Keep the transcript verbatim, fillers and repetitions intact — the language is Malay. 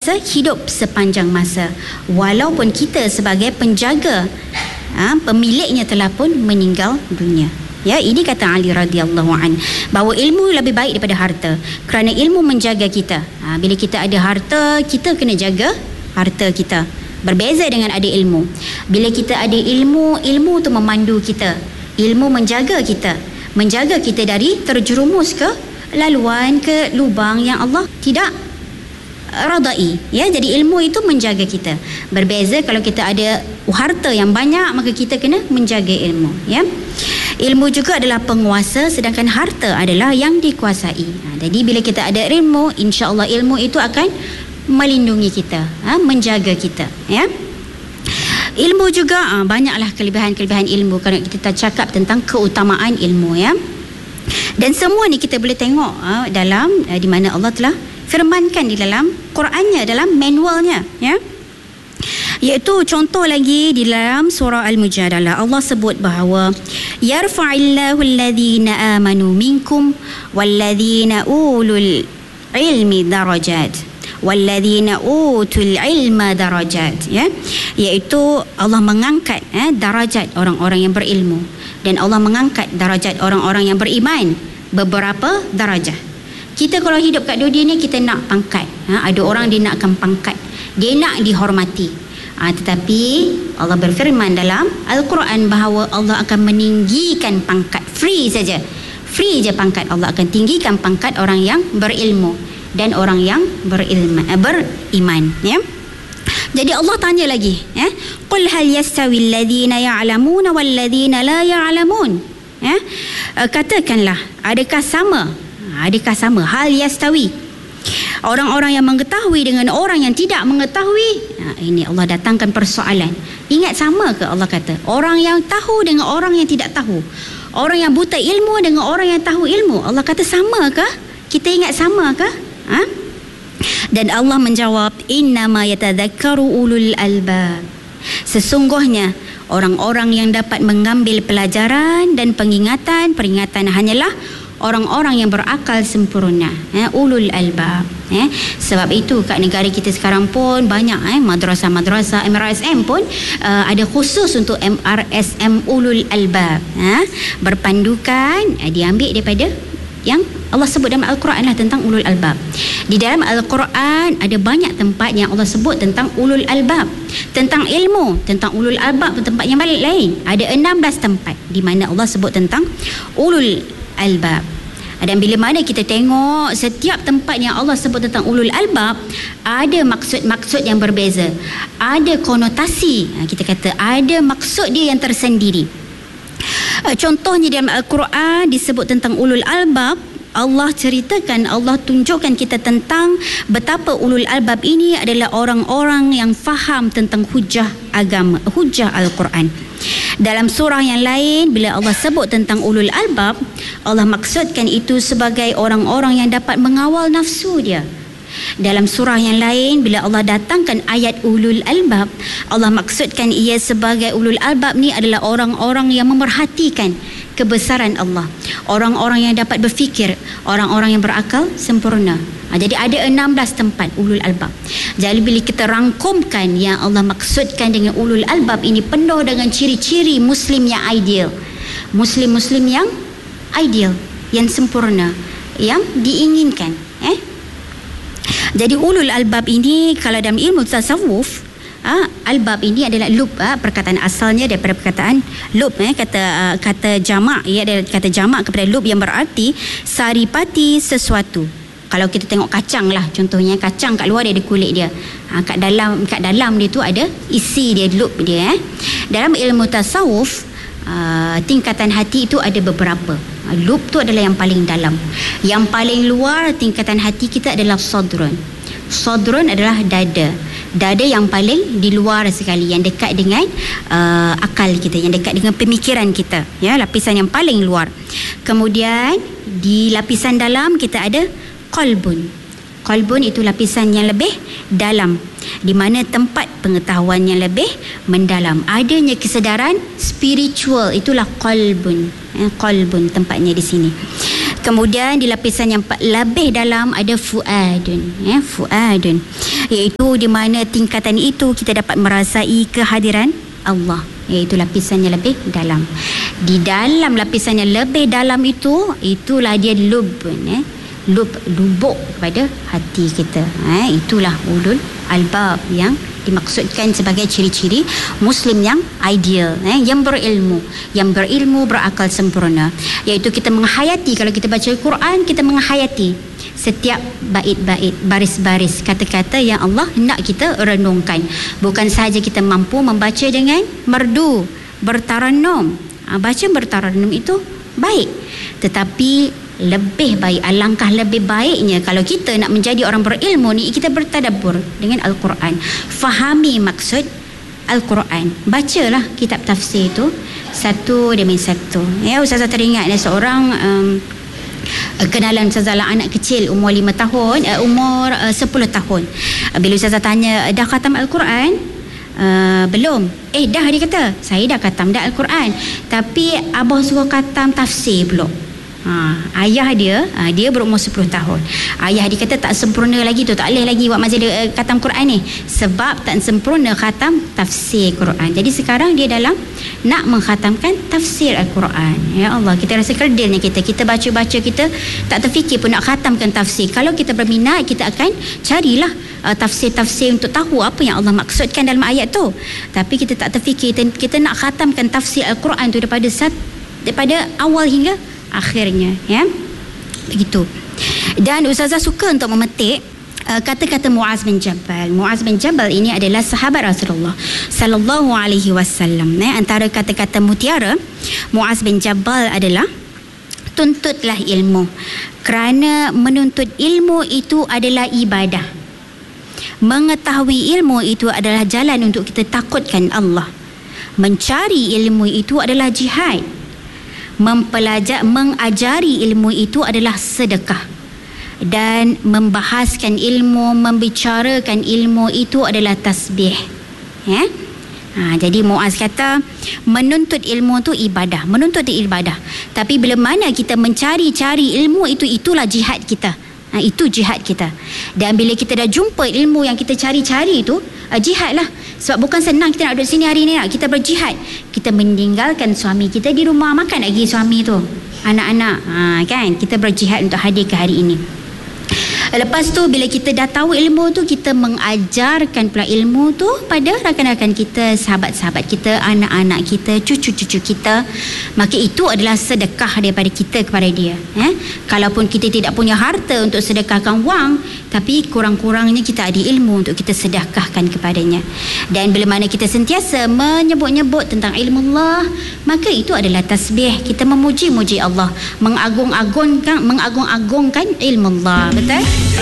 sehidup sepanjang masa, walaupun kita sebagai penjaga, ha, pemiliknya telah pun meninggal dunia. Ya, ini kata Ali radhiyallahu an, bahawa ilmu lebih baik daripada harta, kerana ilmu menjaga kita. Ha, bila kita ada harta, kita kena jaga harta kita. Berbeza dengan ada ilmu. Bila kita ada ilmu, ilmu tu memandu kita. Ilmu menjaga kita, menjaga kita dari terjerumus ke laluan, ke lubang yang Allah tidak radai. Ya, jadi ilmu itu menjaga kita. Berbeza kalau kita ada harta yang banyak, maka kita kena menjaga ilmu. Ya, ilmu juga adalah penguasa, sedangkan harta adalah yang dikuasai. Ha, jadi bila kita ada ilmu, insya-Allah ilmu itu akan melindungi kita, ha, menjaga kita. Ya, ilmu juga ha, banyaklah kelebihan-kelebihan ilmu. Kalau kita cakap tentang keutamaan ilmu, ya, dan semua ni kita boleh tengok ha, dalam ha, di mana Allah telah firmankan di dalam Qurannya, dalam manualnya, ya. Iaitu contoh lagi di dalam surah Al-Mujadalah, Allah sebut bahawa yarfa'illahu alladhina amanu minkum walladhina ulul ilmi darajat walladhina utul ilma darajat, ya, iaitu Allah mengangkat eh, darajat orang-orang yang berilmu, dan Allah mengangkat darajat orang-orang yang beriman beberapa darajah. Kita kalau hidup kat dunia ni, kita nak pangkat, ha, ada orang dia nakkan pangkat, dia nak dihormati, ha, tetapi Allah berfirman dalam Al-Quran bahawa Allah akan meninggikan pangkat, free saja, free je pangkat. Allah akan tinggikan pangkat orang yang berilmu dan orang yang berilma, eh, beriman, ya. Jadi Allah tanya lagi, ya, qul hal yastawi alladhina ya'lamuna wal ladhina la ya'lamun, ya, katakanlah, adakah sama, adakah sama, hal yastawi, orang-orang yang mengetahui dengan orang yang tidak mengetahui. Nah, ini Allah datangkan persoalan. Ingat sama ke? Allah kata orang yang tahu dengan orang yang tidak tahu, orang yang buta ilmu dengan orang yang tahu ilmu, Allah kata sama ke? Kita ingat sama ke? Ha? Dan Allah menjawab, innama yatadhakkaru ulul albab, sesungguhnya orang-orang yang dapat mengambil pelajaran dan pengingatan, peringatan hanyalah orang-orang yang berakal sempurna, eh, ulul albab. Eh. Sebab itu kat negara kita sekarang pun banyak eh, madrasah-madrasah M R S M pun uh, ada khusus untuk M R S M ulul albab, eh, berpandukan eh, diambil daripada yang Allah sebut dalam Al-Quran lah tentang ulul albab. Di dalam Al-Quran ada banyak tempat yang Allah sebut tentang ulul albab, tentang ilmu, tentang ulul albab, tempat yang balik lain. Ada enam belas tempat di mana Allah sebut tentang ulul albab. Dan bila mana kita tengok setiap tempat yang Allah sebut tentang ulul albab, ada maksud-maksud yang berbeza, ada konotasi, kita kata ada maksud dia yang tersendiri. Contohnya dalam Al-Quran disebut tentang ulul albab, Allah ceritakan, Allah tunjukkan kita tentang betapa ulul albab ini adalah orang-orang yang faham tentang hujah agama, hujah Al-Quran. Dalam surah yang lain, bila Allah sebut tentang ulul albab, Allah maksudkan itu sebagai orang-orang yang dapat mengawal nafsu dia. Dalam surah yang lain, bila Allah datangkan ayat ulul albab, Allah maksudkan ia sebagai ulul albab ni adalah orang-orang yang memerhatikan kebesaran Allah, orang-orang yang dapat berfikir, orang-orang yang berakal sempurna. Ha, jadi ada enam belas tempat ulul albab. Jadi bila kita rangkumkan yang Allah maksudkan dengan ulul albab ini, penuh dengan ciri-ciri Muslim yang ideal, Muslim-Muslim yang ideal, yang sempurna, yang diinginkan. Eh? Jadi ulul albab ini kalau dalam ilmu tasawuf, ha, albab ini adalah lub, ha, perkataan asalnya daripada perkataan lub, eh, kata uh, kata jamak, ia ada kata jamak kepada lub yang berarti saripati sesuatu. Kalau kita tengok kacang lah, contohnya kacang kat luar dia ada kulit dia, ha, kat dalam kat dalam dia tu ada isi dia, lub dia. Eh. Dalam ilmu tasawuf, uh, tingkatan hati itu ada beberapa. Lub tu adalah yang paling dalam. Yang paling luar tingkatan hati kita adalah sadrun. Sadrun adalah dada. Dada yang paling di luar sekali, yang dekat dengan uh, akal kita, yang dekat dengan pemikiran kita, ya, lapisan yang paling luar. Kemudian di lapisan dalam kita ada qalbun. Qalbun itu lapisan yang lebih dalam, di mana tempat pengetahuan yang lebih mendalam, adanya kesedaran spiritual, itulah qalbun. Eh, qalbun tempatnya di sini. Kemudian di lapisan yang lebih dalam ada fuadun, ya, fuadun, iaitu di mana tingkatan itu kita dapat merasai kehadiran Allah, iaitu lapisannya lebih dalam. Di dalam lapisan yang lebih dalam itu, itulah dia lub, eh? lub, lubuk kepada hati kita. Eh? Itulah ulul albab yang dimaksudkan sebagai ciri-ciri Muslim yang ideal, eh? yang berilmu, yang berilmu berakal sempurna, iaitu kita menghayati. Kalau kita baca Al-Quran, kita menghayati setiap bait-bait, baris-baris kata-kata yang Allah nak kita renungkan. Bukan sahaja kita mampu membaca dengan merdu, bertaranum. Ha, baca bertaranum itu baik, tetapi lebih baik, alangkah lebih baiknya kalau kita nak menjadi orang berilmu ni, kita bertadabbur dengan Al-Quran, fahami maksud Al-Quran, bacalah kitab tafsir itu satu demi satu. Ya, Ustazah teringat ada seorang um, kenalan Ustazah lah, anak kecil umur lima tahun, uh, umur uh, sepuluh tahun. Uh, bila Ustazah tanya, dah khatam Al-Quran? Uh, belum. Eh dah, dia kata, saya dah khatam dah Al-Quran, tapi abah suruh khatam tafsir pula. Ha, ayah dia, ha, dia berumur sepuluh tahun. Ayah dia kata tak sempurna lagi tu, tak boleh lagi buat masa dia uh, khatam Quran ni, sebab tak sempurna khatam tafsir Quran. Jadi sekarang dia dalam nak mengkhatamkan tafsir Al-Quran. Ya Allah, kita rasa kerdilnya kita. Kita baca-baca, kita tak terfikir pun nak khatamkan tafsir. Kalau kita berminat, kita akan carilah uh, tafsir-tafsir untuk tahu apa yang Allah maksudkan dalam ayat tu. Tapi kita tak terfikir, kita, kita nak khatamkan tafsir Al-Quran tu daripada, sat, daripada awal hingga akhirnya, ya, begitu. Dan Ustazah suka untuk memetik uh, kata-kata Muaz bin Jabal. Muaz bin Jabal ini adalah sahabat Rasulullah sallallahu alaihi wasallam. Eh, antara kata-kata mutiara Muaz bin Jabal adalah, tuntutlah ilmu, kerana menuntut ilmu itu adalah ibadah. Mengetahui ilmu itu adalah jalan untuk kita takutkan Allah. Mencari ilmu itu adalah jihad. Mempelajar, mengajari ilmu itu adalah sedekah, dan membahaskan ilmu, membicarakan ilmu itu adalah tasbih. Ya? Ha, jadi Muaz kata menuntut ilmu itu ibadah, menuntut ibadah. Tapi bila mana kita mencari-cari ilmu itu, itulah jihad kita. Ha, itu jihad kita. Dan bila kita dah jumpa ilmu yang kita cari-cari itu, uh, jihad lah. Sebab bukan senang kita nak duduk sini hari ni, nak kita berjihad. Kita meninggalkan suami kita di rumah, makan lagi suami tu, anak-anak, ha, kan? Kita berjihad untuk hadir ke hari ini. Lepas tu bila kita dah tahu ilmu tu, kita mengajarkan pula ilmu tu pada rakan-rakan kita, sahabat-sahabat kita, anak-anak kita, cucu-cucu kita. Maka itu adalah sedekah daripada kita kepada dia. Eh? Kalaupun kita tidak punya harta untuk sedekahkan wang, tapi kurang-kurangnya kita ada ilmu untuk kita sedekahkan kepadanya. Dan bila mana kita sentiasa menyebut-nyebut tentang ilmu Allah, maka itu adalah tasbih. Kita memuji-muji Allah, mengagung-agungkan mengagung-agungkan ilmu Allah. Betul?